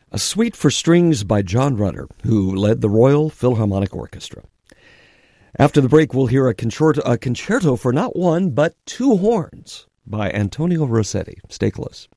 a suite for strings by John Rutter, who led the Royal Philharmonic Orchestra. After the break, we'll hear a concerto for not one, but two horns by Antonio Rossetti. Stay close.